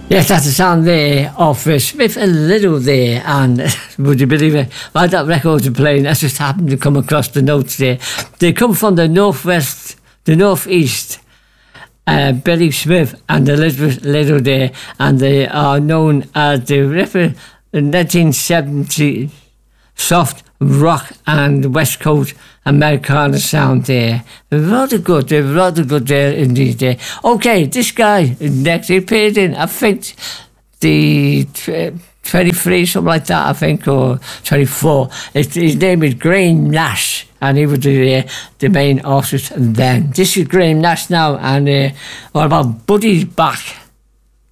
Yes, that's the sound there of Smith and Little there, and would you believe it? While that record's playing, I just happened to come across the notes there. They come from the northwest, the northeast. Billy Smith and Elizabeth Little there, and they are known as the 1970 soft rock and West Coast Americana sound there. They're rather good there indeed there. Okay, this guy next, he appeared in, I think, the 23, something like that, I think, or 24. His name is Graham Nash, and he was the main artist then. This is Graham Nash now, and what about Buddy's Back?